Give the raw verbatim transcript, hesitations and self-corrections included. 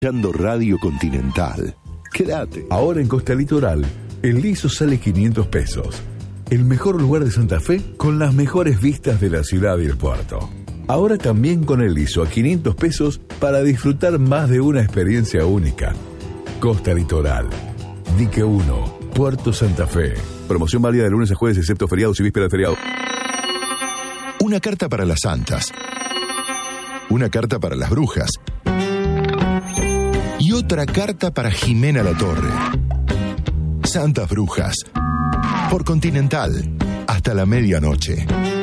escuchando Radio Continental. Quédate. Ahora en Costa Litoral, el liso sale quinientos pesos. El mejor lugar de Santa Fe con las mejores vistas de la ciudad y el puerto. Ahora también con el liso a quinientos pesos para disfrutar más de una experiencia única. Costa Litoral, Dique uno, Puerto Santa Fe. Promoción válida de lunes a jueves excepto feriados y víspera de feriado. Una carta para las santas. Una carta para las brujas. Y otra carta para Jimena Latorre. Santas Brujas. Por Continental. Hasta la medianoche.